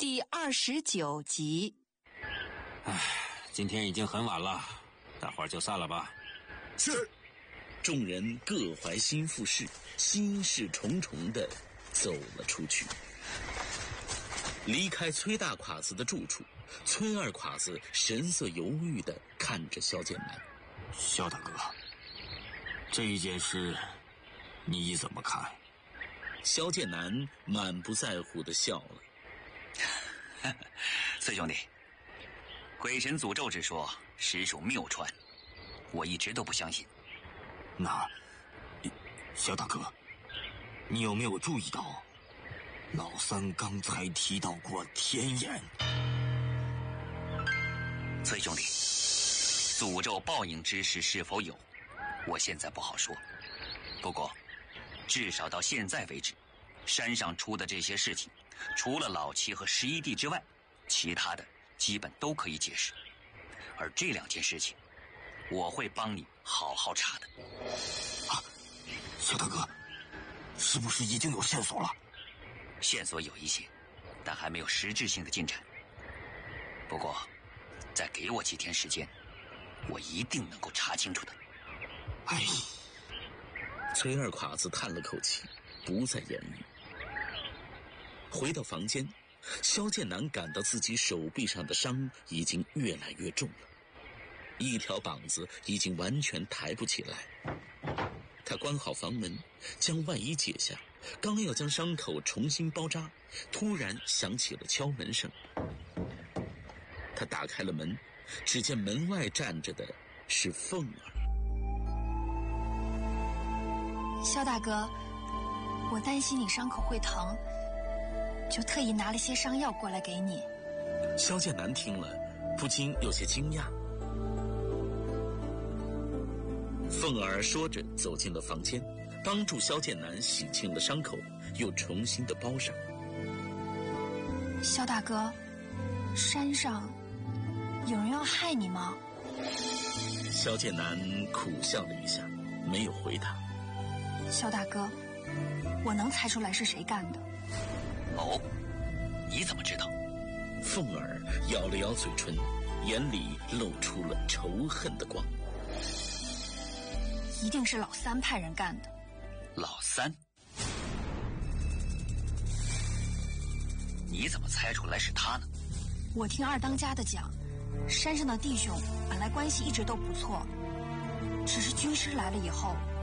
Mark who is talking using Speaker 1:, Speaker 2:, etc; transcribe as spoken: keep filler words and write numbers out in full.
Speaker 1: 第二十九集。
Speaker 2: 唉，今天已经很晚了，大伙儿就散了吧。
Speaker 3: 是。众人各怀心腹事，心事重重地走了出去。离开崔大侉子的住处，崔二侉子神色犹豫地看着萧剑南。
Speaker 2: 萧大哥，这一件事你怎么看？
Speaker 3: 萧剑南满不在乎地笑了。
Speaker 4: 崔兄弟，鬼神诅咒之说实属谬传，我一直都不相信。
Speaker 2: 那萧大哥，你有没有注意到老三刚才提到过天眼？
Speaker 4: 崔兄弟，诅咒报应之事是否有，我现在不好说。不过至少到现在为止，山上出的这些事情，除了老七和十一弟之外，其他的基本都可以解释。而这两件事情，我会帮你好好查的。
Speaker 2: 啊，萧大哥，是不是已经有线索了？
Speaker 4: 线索有一些，但还没有实质性的进展。不过再给我几天时间，我一定能够查清楚的。
Speaker 2: 哎，
Speaker 3: 崔二侉子叹了口气，不再言语。回到房间，萧剑南感到自己手臂上的伤已经越来越重了，一条膀子已经完全抬不起来。他关好房门，将外衣解下，刚要将伤口重新包扎，突然响起了敲门声。他打开了门，只见门外站着的是凤儿。
Speaker 5: 萧大哥，我担心你伤口会疼，就特意拿了些伤药过来给你。
Speaker 3: 萧剑南听了不禁有些惊讶。凤儿说着走进了房间，帮助萧剑南洗清了伤口，又重新的包上。
Speaker 5: 萧大哥，山上有人要害你吗？
Speaker 3: 萧剑南苦笑了一下，没有回答。
Speaker 5: 萧大哥，我能猜出来是谁干的。
Speaker 4: 哦，你怎么知道？
Speaker 3: 凤儿咬了咬嘴唇，眼里露出了仇恨的光。
Speaker 5: 一定是老三派人干的。
Speaker 4: 老三？你怎么猜出来是他呢？
Speaker 5: 我听二当家的讲，山上的弟兄本来关系一直都不错，只是军师来了以后，